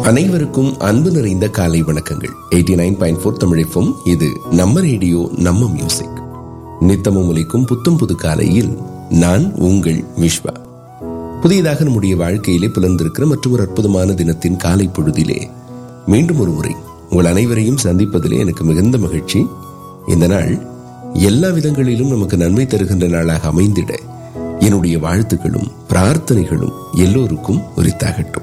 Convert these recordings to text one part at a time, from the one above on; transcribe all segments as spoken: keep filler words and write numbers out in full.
அனைவருக்கும் அன்பு நிறைந்த காலை வணக்கங்கள். Eighty nine point four Tamil FM. இது நம்ம ரேடியோ, நம்ம மியூசிக். நித்தமும் ஒலிக்கும் புத்தம் புது காலையில் நான் உங்கள் விஸ்வா. புதியதாக நம்முடைய வாழ்க்கையிலே பிளந்திருக்கிற மற்றொரு அற்புதமான தினத்தின் காலை பொழுதிலே மீண்டும் ஒரு முறை உங்கள் அனைவரையும் சந்திப்பதிலே எனக்கு மிகுந்த மகிழ்ச்சி. இந்த நாள் எல்லா விதங்களிலும் நமக்கு நன்மை தருகின்ற நாளாக அமைந்திட என்னுடைய வாழ்த்துக்களும் பிரார்த்தனைகளும் எல்லோருக்கும் உரித்தாகட்டும்.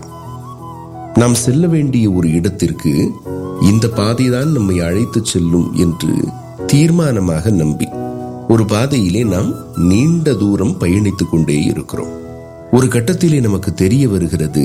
நாம் செல்ல வேண்டிய ஒரு இடத்திற்கு இந்த பாதைதான் நம்மை அழைத்து செல்லும் என்று தீர்மானமாக நம்பி ஒரு பாதையிலே நாம் நீண்ட தூரம் பயணித்துக் கொண்டே இருக்கிறோம். ஒரு கட்டத்திலே நமக்கு தெரிய வருகிறது,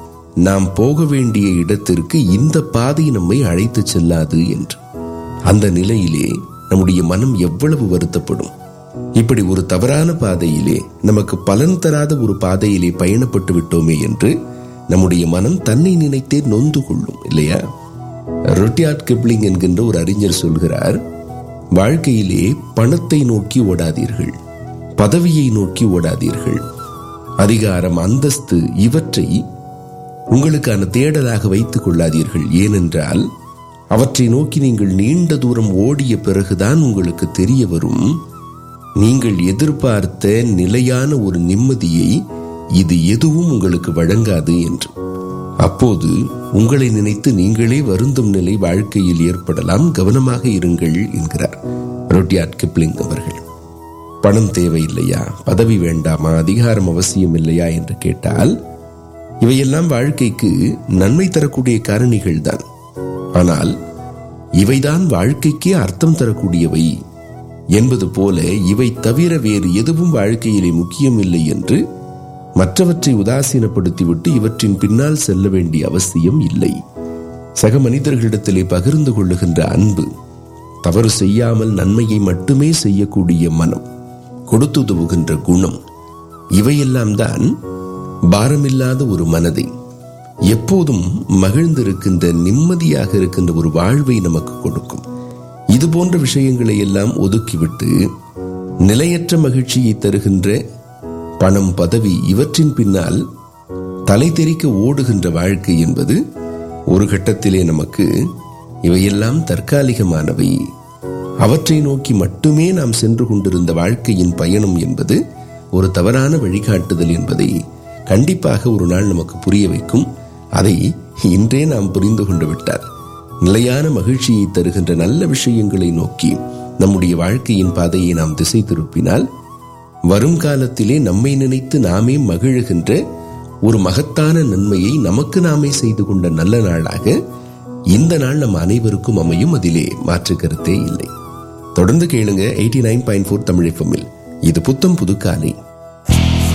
நாம் போக வேண்டிய இடத்திற்கு இந்த பாதை நம்மை அழைத்து செல்லாது என்று. அந்த நிலையிலே நம்முடைய மனம் எவ்வளவு வருத்தப்படும். இப்படி ஒரு தவறான பாதையிலே, நமக்கு பலன் தராத ஒரு பாதையிலே பயணப்பட்டு விட்டோமே என்று நம்முடைய மனம் தன்னை நினைத்தே நொந்து கொள்ளும், இல்லையா? ருட்யார்ட் கிப்ளிங் என்கின்ற ஒரு அறிஞர் சொல்கிறார், வாழ்க்கையிலே பணத்தை நோக்கி ஓடாதீர்கள், பதவியை நோக்கி ஓடாதீர்கள், அதிகாரம், அந்தஸ்து இவற்றை உங்களுக்கான தேடலாக வைத்துக் கொள்ளாதீர்கள். ஏனென்றால் அவற்றை நோக்கி நீங்கள் நீண்ட தூரம் ஓடிய பிறகுதான் உங்களுக்கு தெரிய வரும், நீங்கள் எதிர்பார்த்த நிலையான ஒரு நிம்மதியை இது எதுவும் உங்களுக்கு வழங்காது என்று. அப்போது உங்களை நினைத்து நீங்களே வருந்தும் நிலை வாழ்க்கையில் ஏற்படலாம். கவனமாக இருங்கள் என்கிறார் ருட்யார்ட் கிப்ளிங் அவர்கள். பணம் தேவையில்லையா, பதவி வேண்டாமா, அதிகாரம் அவசியம் இல்லையா என்று கேட்டால் இவையெல்லாம் வாழ்க்கைக்கு நன்மை தரக்கூடிய காரணிகள் தான். ஆனால் இவைதான் வாழ்க்கைக்கே அர்த்தம் தரக்கூடியவை என்பது போல இவை தவிர வேறு எதுவும் வாழ்க்கையிலே முக்கியம் இல்லை என்று மற்றவற்றை உதாசீனப்படுத்திவிட்டு இவற்றின் பின்னால் செல்ல வேண்டிய அவசியம் இல்லை. சக மனிதர்களிடத்திலே பகிர்ந்து கொள்ளுகின்ற அன்பு, தவறு செய்யாமல் நன்மையை மட்டுமே செய்யக்கூடிய மனம், கொடுத்துதவுகின்ற குணம், இவையெல்லாம் தான் பாரமில்லாத ஒரு மனதை, எப்போதும் மகிழ்ந்திருக்கின்ற நிம்மதியாக இருக்கின்ற ஒரு வாழ்வை நமக்கு கொடுக்கும். இது போன்ற விஷயங்களை எல்லாம் ஒதுக்கிவிட்டு நிலையற்ற மகிழ்ச்சியை தருகின்ற பணம், பதவி இவற்றின் பின்னால் தலை தெறிக்க ஓடுகின்ற வாழ்க்கை என்பது ஒரு கட்டத்திலே நமக்கு இவையெல்லாம் தற்காலிகமானவை, அவற்றை நோக்கி மட்டுமே நாம் சென்று கொண்டிருந்த வாழ்க்கையின் பயணம் என்பது ஒரு தவறான வழிகாட்டுதல் என்பதை கண்டிப்பாக ஒரு நாள் நமக்கு புரிய வைக்கும். அதை இன்றே நாம் புரிந்து கொண்டு விட்டார் நிலையான மகிழ்ச்சியை தருகின்ற நல்ல விஷயங்களை நோக்கி நம்முடைய வாழ்க்கையின் பாதையை நாம் திசை திருப்பினால் வரும் காலத்திலே நம்மை நினைத்து நாமே மகிழுகின்ற ஒரு மகத்தான நன்மையை நமக்கு நாமே செய்து கொண்ட நல்ல நாளாக இந்த நாள் நம் அனைவருக்கும் அமையும். அதிலே மாற்று கருத்தே இல்லை. தொடர்ந்து கேளுங்க eighty nine point four Tamil எஃப்எம்மில். இது புத்தம் புது காலை.